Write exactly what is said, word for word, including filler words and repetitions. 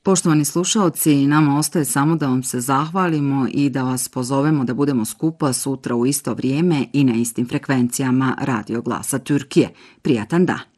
Poštovani slušaoci, nama ostaje samo da vam se zahvalimo i da vas pozovemo da budemo skupa sutra u isto vrijeme i na istim frekvencijama Radio Glasa Türkije. Prijatan dan!